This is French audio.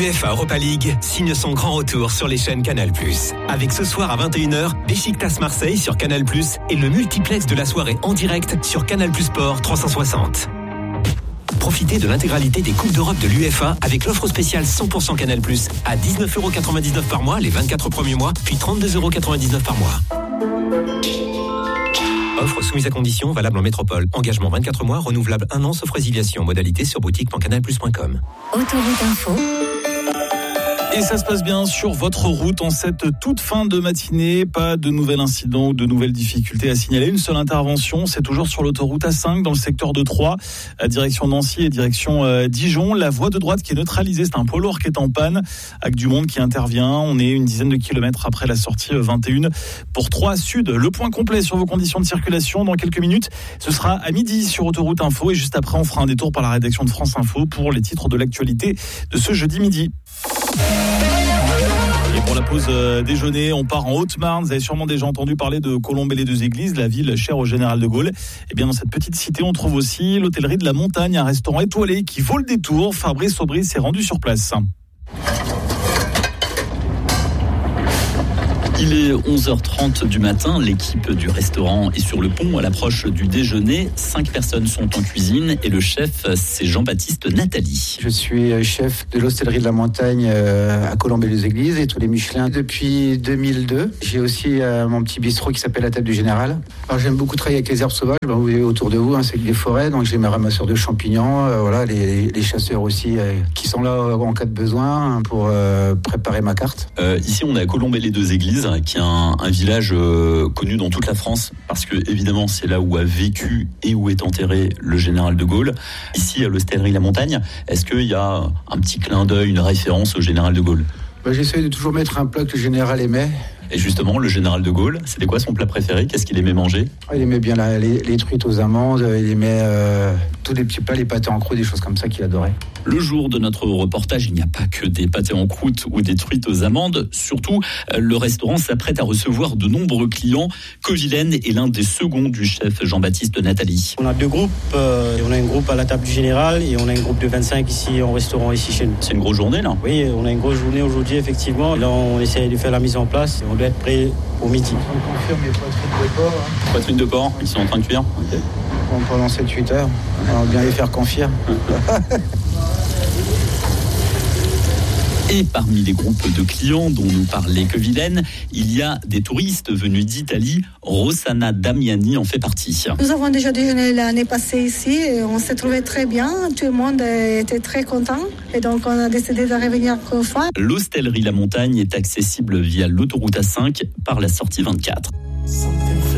L'UEFA Europa League signe son grand retour sur les chaînes Canal+. Avec ce soir à 21h, Beşiktaş Marseille sur Canal+, et le multiplex de la soirée en direct sur Canal+ Sport 360. Profitez de l'intégralité des Coupes d'Europe de l'UEFA avec l'offre spéciale 100% Canal+, à 19,99€ par mois les 24 premiers mois, puis 32,99€ par mois. Offre soumise à condition, valable en métropole. Engagement 24 mois, renouvelable 1 an, sauf résiliation. Modalité sur boutique.canalplus.com. Autoroute Info. Et ça se passe bien sur votre route en cette toute fin de matinée. Pas de nouvel incident ou de nouvelles difficultés à signaler. Une seule intervention, c'est toujours sur l'autoroute A5 dans le secteur de Troyes, à direction Nancy et direction Dijon. La voie de droite qui est neutralisée, c'est un poids lourd qui est en panne avec du monde qui intervient. On est une dizaine de kilomètres après la sortie 21 pour Troyes Sud. Le point complet sur vos conditions de circulation dans quelques minutes. Ce sera à midi sur Autoroute Info et juste après on fera un détour par la rédaction de France Info pour les titres de l'actualité de ce jeudi midi. Et pour la pause déjeuner, on part en Haute-Marne. Vous avez sûrement déjà entendu parler de Colombey-les-Deux-Églises, la ville chère au général de Gaulle. Et bien dans cette petite cité, on trouve aussi l'hôtellerie de la Montagne, un restaurant étoilé qui vaut le détour. Fabrice Aubry s'est rendu sur place. Il est 11h30 du matin, l'équipe du restaurant est sur le pont à l'approche du déjeuner. 5 personnes sont en cuisine et le chef, c'est Jean-Baptiste Nathalie. Je suis chef de l'hostellerie de la Montagne à Colombey-les-Églises et tous les Michelin depuis 2002. J'ai aussi mon petit bistrot qui s'appelle la Table du Général. Alors j'aime beaucoup travailler avec les herbes sauvages. Vous voyez autour de vous, c'est des forêts, donc j'ai mes ramasseurs de champignons, les chasseurs aussi qui sont là en cas de besoin pour préparer ma carte. Ici on est à Colombey-les-Deux-Églises, qui est un village connu dans toute la France, parce que évidemment c'est là où a vécu et où est enterré le général de Gaulle. Ici à l'hostellerie La Montagne, est-ce qu'il y a un petit clin d'œil, une référence au général de Gaulle ? J'essaie de toujours mettre un plat que le général aimait. Et justement, le général de Gaulle, c'était quoi son plat préféré ? Qu'est-ce qu'il aimait manger ? Il aimait bien les truites aux amandes, il aimait tous les petits plats, les pâtés en croûte, des choses comme ça qu'il adorait. Le jour de notre reportage, il n'y a pas que des pâtés en croûte ou des truites aux amandes. Surtout, le restaurant s'apprête à recevoir de nombreux clients. Covilaine est l'un des seconds du chef Jean-Baptiste Nathalie. On a 2 groupes. On a un groupe à la Table du Général et on a un groupe de 25 ici en restaurant ici chez nous. C'est une grosse journée là ? Oui, on a une grosse journée aujourd'hui effectivement. Là, on essaie de faire la mise en place. On doit être prêt au midi. On confirme les poitrines de porc. Poitrines de porc, ils sont en train de cuire. Okay. Pendant 7-8 heures. On va bien les faire confire. Et parmi les groupes de clients dont nous parlait Covilaine, il y a des touristes venus d'Italie. Rossana Damiani en fait partie. Nous avons déjà déjeuné l'année passée ici et on s'est trouvé très bien. Tout le monde était très content et donc on a décidé de revenir encore une fois. L'hostellerie La Montagne est accessible via l'autoroute A5 par la sortie 24.